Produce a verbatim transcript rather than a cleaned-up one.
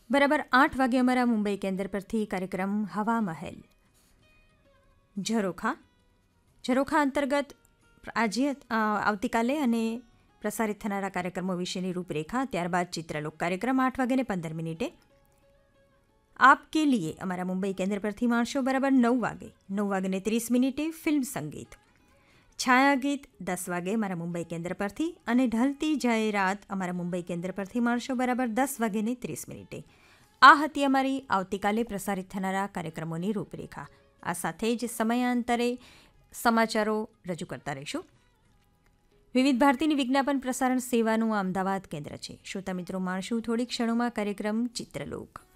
બરાબર આઠ વાગે અમારા મુંબઈ કેન્દ્ર પરથી કાર્યક્રમ હવા મહેલ ઝરોખા ઝરોખા અંતર્ગત આજે આવતીકાલે અને પ્રસારિત થનારા કાર્યક્રમો વિશેની રૂપરેખા, ત્યારબાદ ચિત્રલોક કાર્યક્રમ આઠ વાગ્યાને પંદર મિનિટે આપ કે લીએ અમારા મુંબઈ કેન્દ્ર પરથી માણશો. બરાબર નવ વાગે નવ વાગ્યાને ત્રીસ મિનિટે ફિલ્મ સંગીત, છાયા ગીત દસ વાગે અમારા મુંબઈ કેન્દ્ર પરથી અને ઢલતી જાય રાત અમારા મુંબઈ કેન્દ્ર પરથી માણશો. બરાબર દસ વાગ્યાને ત્રીસ મિનિટે. આ હતી અમારી આવતીકાલે પ્રસારિત થનારા કાર્યક્રમોની રૂપરેખા. આ સાથે જ સમયાંતરે સમાચારો રજૂ કરતા રહીશું. વિવિધ ભારતીની વિજ્ઞાપન પ્રસારણ સેવાનું અમદાવાદ કેન્દ્ર છે. શ્રોતા મિત્રો, માણશું થોડી ક્ષણોમાં કાર્યક્રમ ચિત્રલોક.